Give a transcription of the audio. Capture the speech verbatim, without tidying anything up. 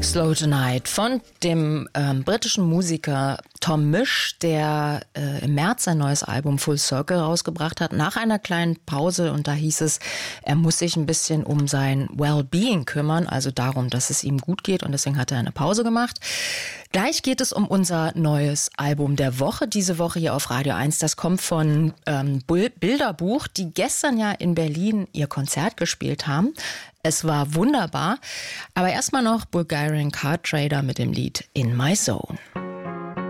Slow Tonight von dem ähm, britischen Musiker Tom Misch, der äh, im März sein neues Album Full Circle rausgebracht hat, nach einer kleinen Pause. Und da hieß es, er muss sich ein bisschen um sein Wellbeing kümmern, also darum, dass es ihm gut geht. Und deswegen hat er eine Pause gemacht. Gleich geht es um unser neues Album der Woche, diese Woche hier auf Radio eins. Das kommt von ähm, Bilderbuch, die gestern ja in Berlin ihr Konzert gespielt haben. Es war wunderbar. Aber erstmal noch Bulgarian Card Trader mit dem Lied In My Zone.